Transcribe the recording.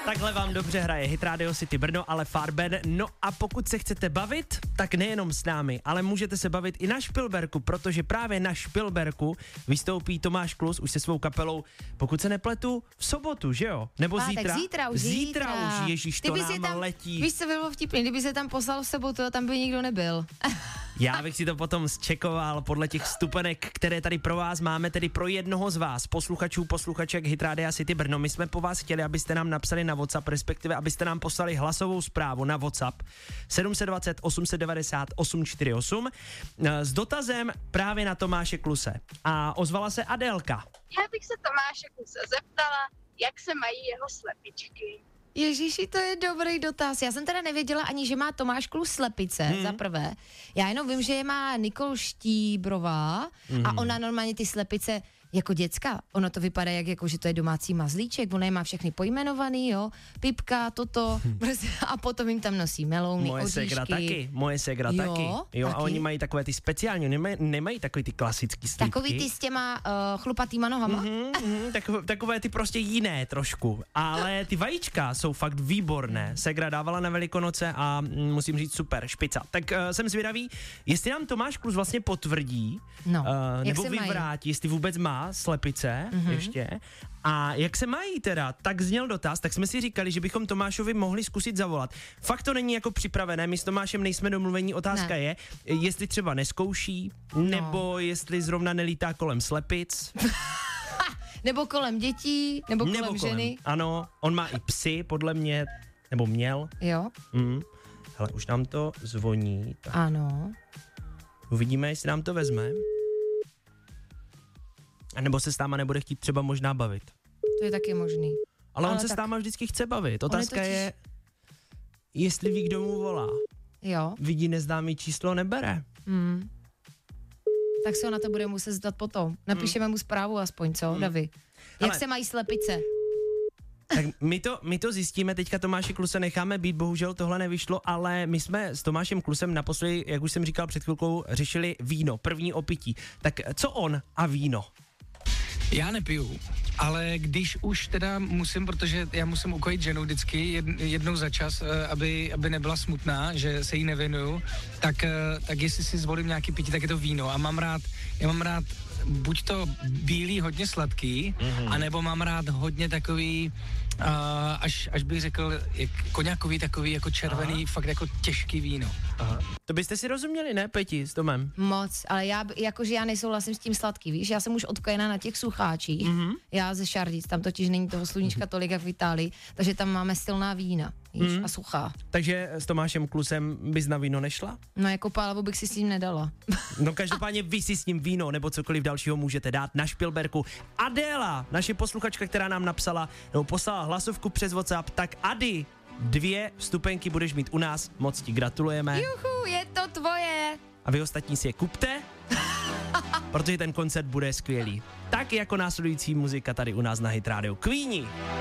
Takhle vám dobře hraje Hit Radio City Brno, ale Farben. No a pokud se chcete bavit, tak nejenom s námi, ale můžete se bavit i na Špilberku, protože právě na Špilberku vystoupí Tomáš Klus už se svou kapelou, pokud se nepletu, v sobotu, že jo? Nebo zítra? Zítra už, ježíš, to nám tam letí. Víš, co bylo vtipný, kdyby se tam poslal v sobotu a tam by nikdo nebyl. Já bych si to potom zčekoval podle těch vstupenek, které tady pro vás máme, tedy pro jednoho z vás, posluchaček Hit Radio City Brno. My jsme po vás chtěli, abyste nám napsali na WhatsApp, respektive abyste nám poslali hlasovou zprávu na WhatsApp 720 890 848 s dotazem právě na Tomáše Kluse. A ozvala se Adélka. Já bych se Tomáše Kluse zeptala, jak se mají jeho slepičky. Ježíši, to je dobrý dotaz. Já jsem teda nevěděla ani, že má Tomáš Klus slepice, za prvé. Já jenom vím, že je má Nikol Štíbrová a ona normálně ty slepice jako děcka, ono to vypadá jako, že to je domácí mazlíček, ona je má všechny pojmenovaný, jo, Pipka, toto, a potom jim tam nosí melouny, oříšky. Moje segra taky. Jo, a oni mají takové ty speciální, nemají takový ty klasický slípky. Takový ty s těma chlupatýma nohama? Takové ty prostě jiné trošku, ale ty vajíčka jsou fakt výborné. Segra dávala na Velikonoce a musím říct super, špica. Tak jsem zvědavý, jestli nám Tomáš Klus vlastně potvrdí, nebo vyvrátí, jestli vůbec má slepice ještě. A jak se mají teda? Tak zněl dotaz, tak jsme si říkali, že bychom Tomášovi mohli zkusit zavolat. Fakt to není jako připravené, my s Tomášem nejsme domluvení, otázka je, jestli třeba neskouší, nebo jestli zrovna nelítá kolem slepic. Nebo kolem dětí, nebo kolem ženy. Ano, on má i psy, podle mě, nebo měl. Jo. Hele, už nám to zvoní. Tak. Ano. Uvidíme, jestli nám to vezme. A nebo se s náma nebude chtít třeba možná bavit. To je taky možný. Ale on se s náma vždycky chce bavit. Otázka je, jestli ví, kdo mu volá. Jo. Vidí neznámý číslo, nebere. Tak se ho na to bude muset zdat potom. Napíšeme mu zprávu aspoň, co, Davi? Jak se mají slepice? Tak my to zjistíme, teďka Tomáše Kluse necháme být, bohužel tohle nevyšlo, ale my jsme s Tomášem Klusem naposledy, jak už jsem říkal před chvilkou, řešili víno, první opití. Tak co on a víno? Já nepiju, ale když už teda musím, protože já musím ukojit ženu vždycky jednou za čas, aby nebyla smutná, že se jí nevěnuju, tak jestli si zvolím nějaký pití, tak je to víno. A já mám rád buď to bílý, hodně sladký, anebo mám rád hodně takový, až bych řekl, koňakový, takový jako červený, fakt jako těžký víno. Aha. To byste si rozuměli, ne, Peti, s Tomem? Moc, ale já nesouhlasím s tím sladký, víš, já jsem už odkojená na těch sucháčích, já ze Šardic, tam totiž není toho sluníčka tolik jak v Itálii, takže tam máme silná vína, víš, a suchá. Takže s Tomášem Klusem bys na víno nešla? No jako pálavu bych si s ním nedala. No každopádně vy si s ním víno nebo cokoliv dalšího můžete dát na Špilberku. Adéla, naše posluchačka, která nám napsala, nebo poslala hlasovku přes WhatsApp, tak Ady, 2 vstupenky budeš mít u nás, moc ti gratulujeme. Juhu, je to tvoje. A vy ostatní si je kupte, protože ten koncert bude skvělý. Tak jako následující muzika tady u nás na Hit Radio. Queeni.